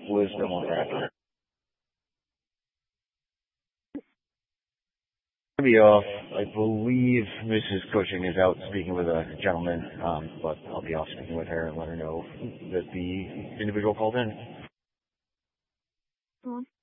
Liz Democrat. Be off. I believe Mrs. Cushing is out speaking with a gentleman, but I'll be off speaking with her and let her know that the individual called in.